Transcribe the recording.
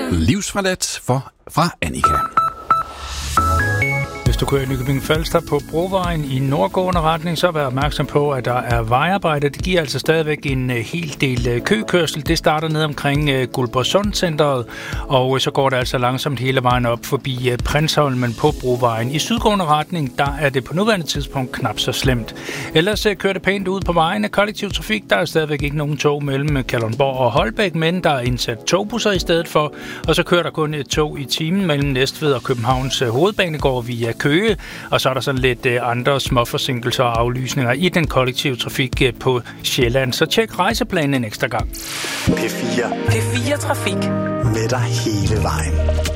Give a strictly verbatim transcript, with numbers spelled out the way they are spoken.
Livsforladt for fra Annika. Hvis du kører i Nykøbing Falster på Brovejen i nordgående retning, så vær opmærksom på, at der er vejarbejde. Det giver altså stadigvæk en hel del køkørsel. Det starter ned omkring Guldborgsund-centret, og så går det altså langsomt hele vejen op forbi Prinsholmen på Brovejen. I sydgående retning, der er det på nuværende tidspunkt knap så slemt. Ellers kører det pænt ud på vejene. Kollektiv trafik, der er stadigvæk ikke nogen tog mellem Kalundborg og Holbæk, men der er indsat togbusser i stedet for, og så kører der kun et tog i timen mellem Næstved og Københavns hovedbanegård via Køge, og så er der sådan lidt andre små forsinkelser og aflysninger i den kollektive trafik på Sjælland. Så tjek rejseplanen en ekstra gang. P fire. P fire Trafik. Med dig hele vejen.